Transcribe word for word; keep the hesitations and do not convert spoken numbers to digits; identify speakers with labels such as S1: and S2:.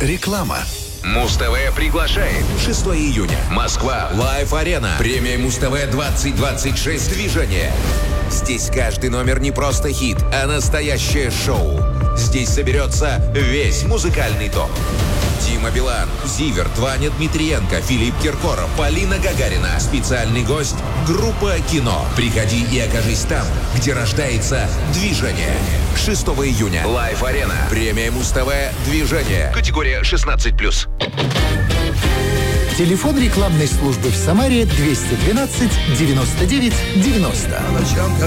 S1: Реклама.
S2: Муз-ТВ приглашает.
S1: шестого июня.
S2: Москва. Лайв-арена. Премия Муз-ТВ двадцать двадцать шесть. Движение. Здесь каждый номер не просто хит, а настоящее шоу. Здесь соберется весь музыкальный топ. Дима Билан, Зиверт, Ваня Дмитриенко, Филипп Киркоров, Полина Гагарина. Специальный гость – группа «Кино». Приходи и окажись там, где рождается движение. шестого июня. Лайв-арена. Премия Муз-ТВ. Движение. Категория шестнадцать плюс.
S3: Телефон рекламной службы в Самаре двести двенадцать девяносто девять девяносто.